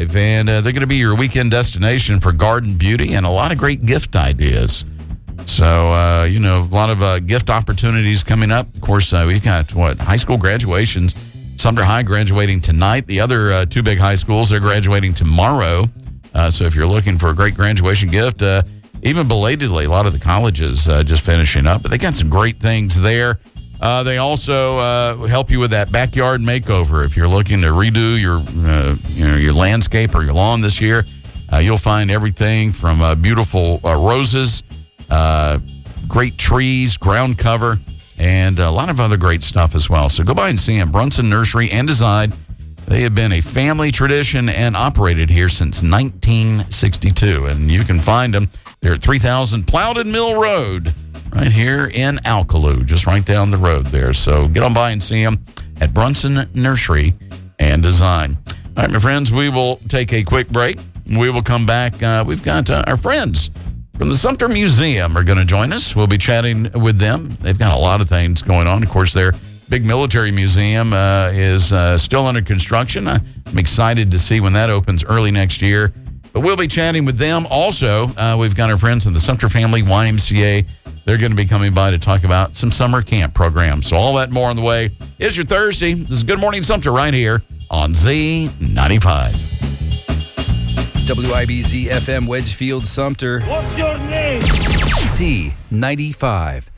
Drive, and they're going to be your weekend destination for garden beauty and a lot of great gift ideas. So, a lot of gift opportunities coming up. Of course, we've got, high school graduations. Sumter High graduating tonight. The other two big high schools, they're graduating tomorrow. So if you're looking for a great graduation gift, even belatedly, a lot of the colleges just finishing up. But they got some great things there. They also help you with that backyard makeover. If you're looking to redo your landscape or your lawn this year, you'll find everything from beautiful roses, great trees, ground cover, and a lot of other great stuff as well. So go by and see them. Brunson Nursery and Design. They have been a family tradition and operated here since 1962. And you can find them. They're at 3000 Plowden Mill Road, right here in Alkaloo, just right down the road there. So get on by and see them at Brunson Nursery and Design. All right, my friends, we will take a quick break. We will come back. We've got our friends from the Sumter Museum are going to join us. We'll be chatting with them. They've got a lot of things going on. Of course, their big military museum is still under construction. I'm excited to see when that opens early next year. But we'll be chatting with them. Also, we've got our friends in the Sumter Family YMCA. They're going to be coming by to talk about some summer camp programs. So all that and more on the way. It's your Thursday. This is Good Morning Sumter right here on Z95. WIBZ FM Wedgefield Sumter. What's your name? Z95.